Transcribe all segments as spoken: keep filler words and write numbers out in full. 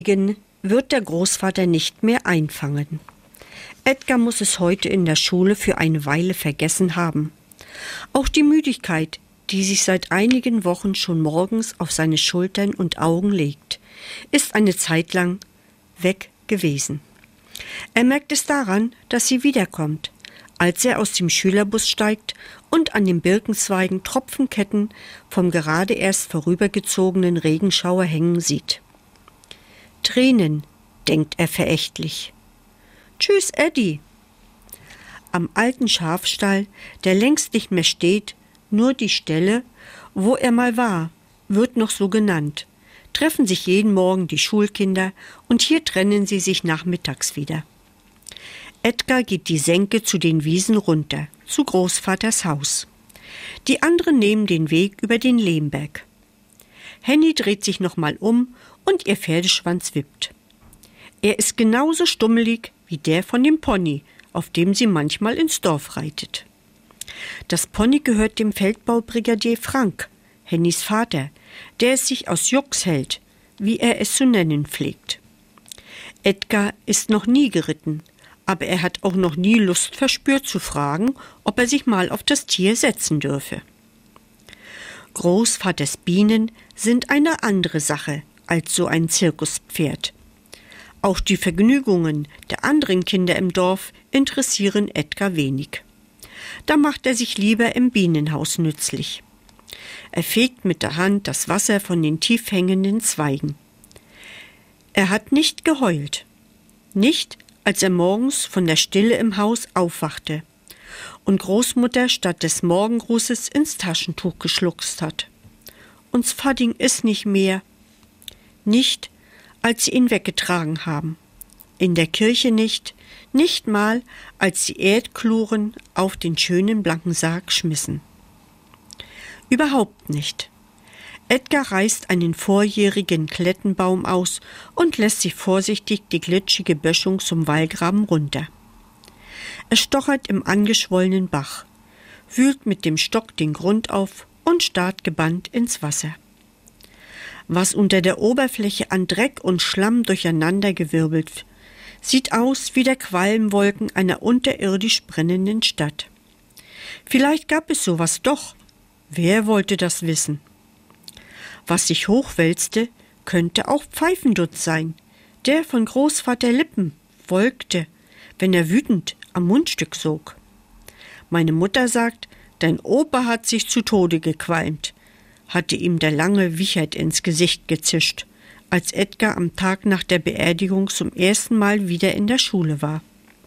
wird der Großvater nicht mehr einfangen. Edgar muss es heute in der Schule für eine Weile vergessen haben. Auch die Müdigkeit, die sich seit einigen Wochen schon morgens auf seine Schultern und Augen legt, ist eine Zeit lang weg gewesen. Er merkt es daran, dass sie wiederkommt, als er aus dem Schülerbus steigt und an den Birkenzweigen Tropfenketten vom gerade erst vorübergezogenen Regenschauer hängen sieht. Tränen, denkt er verächtlich. Tschüss, Eddie. Am alten Schafstall, der längst nicht mehr steht, nur die Stelle, wo er mal war, wird noch so genannt, treffen sich jeden Morgen die Schulkinder und hier trennen sie sich nachmittags wieder. Edgar geht die Senke zu den Wiesen runter, zu Großvaters Haus. Die anderen nehmen den Weg über den Lehmberg. Henny dreht sich nochmal um und ihr Pferdeschwanz wippt. Er ist genauso stummelig wie der von dem Pony, auf dem sie manchmal ins Dorf reitet. Das Pony gehört dem Feldbaubrigadier Frank, Hennys Vater, der es sich aus Jux hält, wie er es zu nennen pflegt. Edgar ist noch nie geritten, aber er hat auch noch nie Lust verspürt zu fragen, ob er sich mal auf das Tier setzen dürfe. Großvaters Bienen sind eine andere Sache als so ein Zirkuspferd. Auch die Vergnügungen der anderen Kinder im Dorf interessieren Edgar wenig. Da macht er sich lieber im Bienenhaus nützlich. Er fegt mit der Hand das Wasser von den tief hängenden Zweigen. Er hat nicht geheult. Nicht, als er morgens von der Stille im Haus aufwachte und Großmutter statt des Morgengrußes ins Taschentuch geschluckst hat. Uns Fadding ist nicht mehr. Nicht, als sie ihn weggetragen haben. In der Kirche nicht, nicht mal, als sie Erdkluren auf den schönen blanken Sarg schmissen. Überhaupt nicht. Edgar reißt einen vorjährigen Klettenbaum aus und lässt sich vorsichtig die glitschige Böschung zum Wallgraben runter. Er stochert im angeschwollenen Bach, wühlt mit dem Stock den Grund auf und starrt gebannt ins Wasser. Was unter der Oberfläche an Dreck und Schlamm durcheinandergewirbelt, sieht aus wie der Qualmwolken einer unterirdisch brennenden Stadt. Vielleicht gab es sowas doch. Wer wollte das wissen? Was sich hochwälzte, könnte auch Pfeifendutz sein, der von Großvater Lippen wolkte, wenn er wütend am Mundstück sog. Meine Mutter sagt, dein Opa hat sich zu Tode gequalmt, hatte ihm der lange Wichert ins Gesicht gezischt, als Edgar am Tag nach der Beerdigung zum ersten Mal wieder in der Schule war.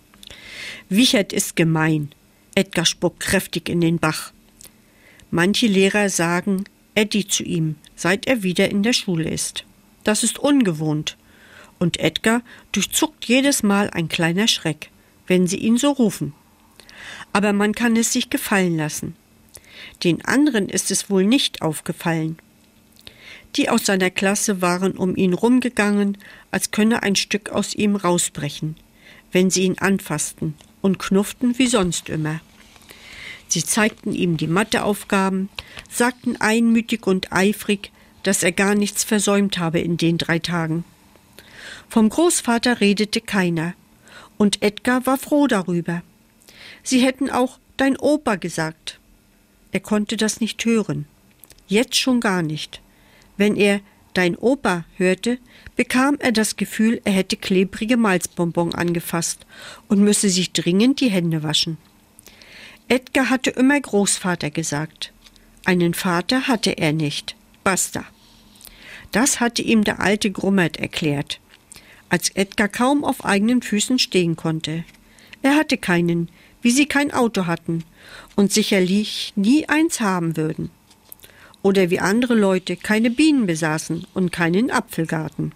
Wichert ist gemein, Edgar spuckt kräftig in den Bach. Manche Lehrer sagen Eddie zu ihm, seit er wieder in der Schule ist. Das ist ungewohnt. Und Edgar durchzuckt jedes Mal ein kleiner Schreck, wenn sie ihn so rufen. Aber man kann es sich gefallen lassen. Den anderen ist es wohl nicht aufgefallen. Die aus seiner Klasse waren um ihn rumgegangen, als könne ein Stück aus ihm rausbrechen, wenn sie ihn anfassten und knufften wie sonst immer. Sie zeigten ihm die Matheaufgaben, sagten einmütig und eifrig, dass er gar nichts versäumt habe in den drei Tagen. Vom Großvater redete keiner, und Edgar war froh darüber. Sie hätten auch dein Opa gesagt. Er konnte das nicht hören, jetzt schon gar nicht. Wenn er dein Opa hörte, bekam er das Gefühl, er hätte klebrige Malzbonbon angefasst und müsse sich dringend die Hände waschen. Edgar hatte immer Großvater gesagt. Einen Vater hatte er nicht. Basta. Das hatte ihm der alte Grummert erklärt, als Edgar kaum auf eigenen Füßen stehen konnte. Er hatte keinen, wie sie kein Auto hatten und sicherlich nie eins haben würden. Oder wie andere Leute keine Bienen besaßen und keinen Apfelgarten.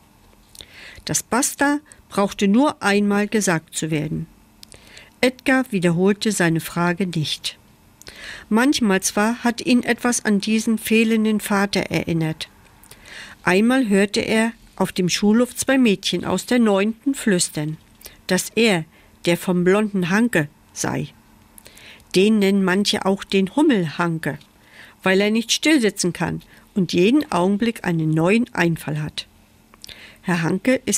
Das Basta brauchte nur einmal gesagt zu werden. Edgar wiederholte seine Frage nicht. Manchmal zwar hat ihn etwas an diesen fehlenden Vater erinnert. Einmal hörte er auf dem Schulhof zwei Mädchen aus der Neunten flüstern, dass er, der vom blonden Hanke, sei. Den nennen manche auch den Hummelhanke, weil er nicht stillsitzen kann und jeden Augenblick einen neuen Einfall hat. Herr Hanke